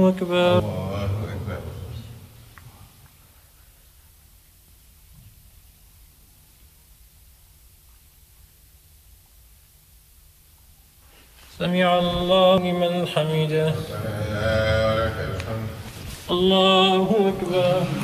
أكبر. الله أكبر. سمع الله لمن حمده. ربنا لك الحمد. الله أكبر.